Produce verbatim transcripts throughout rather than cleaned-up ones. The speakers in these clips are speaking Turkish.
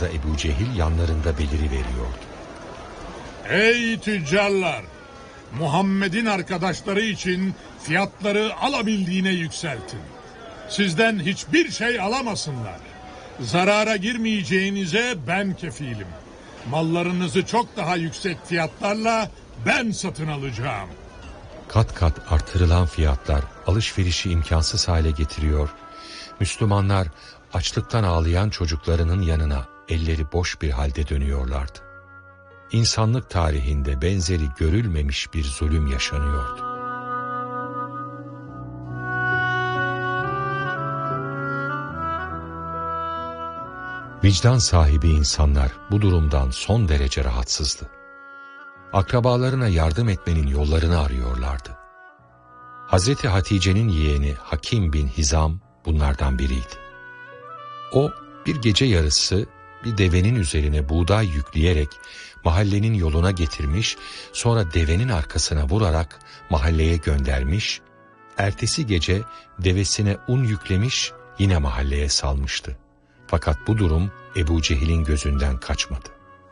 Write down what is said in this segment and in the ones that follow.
sırada Ebu Cehil yanlarında beliriveriyordu. Ey tüccarlar! Muhammed'in arkadaşları için fiyatları alabildiğine yükseltin. Sizden hiçbir şey alamasınlar. Zarara girmeyeceğinize ben kefilim. Mallarınızı çok daha yüksek fiyatlarla ben satın alacağım. Kat kat artırılan fiyatlar alışverişi imkansız hale getiriyor. Müslümanlar açlıktan ağlayan çocuklarının yanına elleri boş bir halde dönüyorlardı. İnsanlık tarihinde benzeri görülmemiş bir zulüm yaşanıyordu. Vicdan sahibi insanlar bu durumdan son derece rahatsızdı. Akrabalarına yardım etmenin yollarını arıyorlardı. Hazreti Hatice'nin yeğeni Hakim bin Hizam bunlardan biriydi. O bir gece yarısı bir devenin üzerine buğday yükleyerek mahallenin yoluna getirmiş, sonra devenin arkasına vurarak mahalleye göndermiş, ertesi gece devesine un yüklemiş, yine mahalleye salmıştı. Fakat bu durum Ebu Cehil'in gözünden kaçmadı.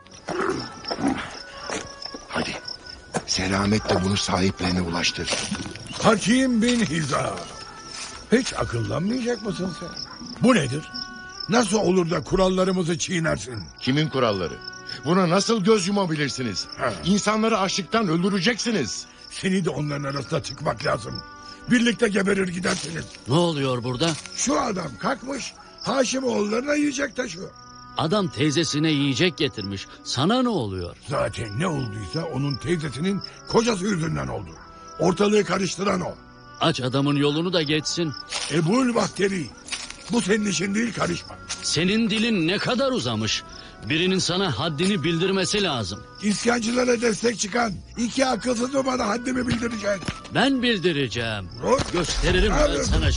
Hadi selametle bunu sahiplerine ulaştır. Hakim bin Hizam. Hiç akıllanmayacak mısın sen? Bu nedir? Nasıl olur da kurallarımızı çiğnersin? Kimin kuralları? Buna nasıl göz yumabilirsiniz? Ha. İnsanları açlıktan öldüreceksiniz. Seni de onların arasına tıkmak lazım. Birlikte geberir gidersiniz. Ne oluyor burada? Şu adam kalkmış Haşimoğullarına yiyecek taşıyor. Adam teyzesine yiyecek getirmiş. Sana ne oluyor? Zaten ne olduysa onun teyzesinin kocası yüzünden oldu. Ortalığı karıştıran o. Aç adamın yolunu da geçsin. Ebul Bahteri, bu senin işin değil, karışma. Senin dilin ne kadar uzamış. Birinin sana haddini bildirmesi lazım. İsyancılara destek çıkan iki akılsız mı bana haddimi bildirecek? Ben bildireceğim. Dur. Gösteririm ben sana.